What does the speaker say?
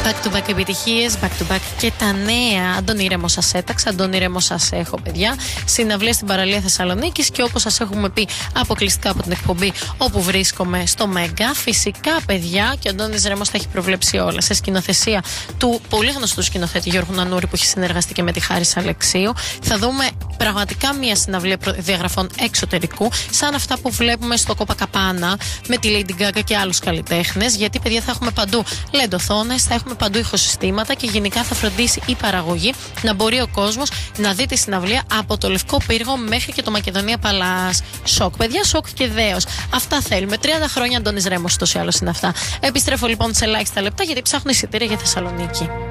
Back to back επιτυχίες, back to back και τα νέα. Αντώνη Ρέμο σας έταξα, Αντώνη Ρέμο σας έχω, παιδιά. Συναυλία στην παραλία Θεσσαλονίκης και όπως σας έχουμε πει αποκλειστικά από την εκπομπή όπου βρίσκομαι στο Μέγκα. Φυσικά, παιδιά, και ο Αντώνης Ρέμος θα έχει προβλέψει όλα σε σκηνοθεσία του πολύ γνωστού σκηνοθέτη Γιώργου Νανούρη που έχει συνεργαστεί και με τη Χάρις Αλεξίου. Θα δούμε πραγματικά μια συναυλία διαγραφών εξωτερικού, σαν αυτά που βλέπουμε στο Κοπακαπάνα με τη Lady Gaga και άλλους καλλιτέχνες. Γιατί, παιδιά, θα έχουμε παντού λεντοθόνες, θα έχουμε παντού ηχοσυστήματα και γενικά θα φροντίσει η παραγωγή να μπορεί ο κόσμος να δει τη συναυλία από το Λευκό Πύργο μέχρι και το Μακεδονία Παλάς. Σοκ, παιδιά, σοκ και δέος. Αυτά θέλουμε. 30 χρόνια Αντώνης Ρέμος, τόσο ή άλλως είναι αυτά. Επιστρέφω λοιπόν σε ελάχιστα λεπτά γιατί ψάχνω εισιτήρια για Θεσσαλονίκη.